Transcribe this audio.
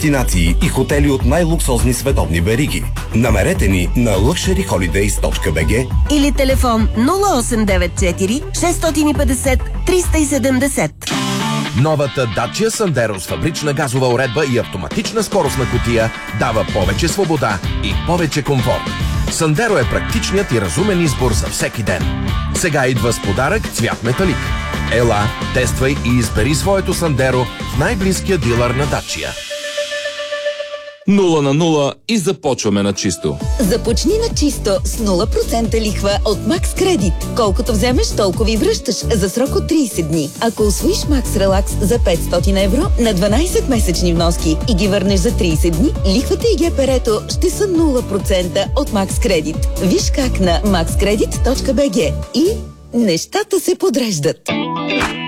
дестинации и хотели от най-луксозни световни вериги. Намерете ни на luxuryholidays.bg или телефон 0894 650 370. Новата Dacia Sandero с фабрична газова уредба и автоматична скоростна кутия дава повече свобода и повече комфорт. Sandero е практичният и разумен избор за всеки ден. Сега идва с подарък цвят металик. Ела, тествай и избери своето Sandero в най-близкия дилър на Dacia. 0 на 0 и започваме на чисто. Започни на чисто с 0% лихва от Max Credit. Колкото вземеш, толкова и връщаш за срок от 30 дни. Ако усвоиш Max Relax за 500 евро на 12 месечни вноски и ги върнеш за 30 дни, лихвата и ГПР-то ще са 0% от Max Credit. Виж как на maxcredit.bg и нещата се подреждат.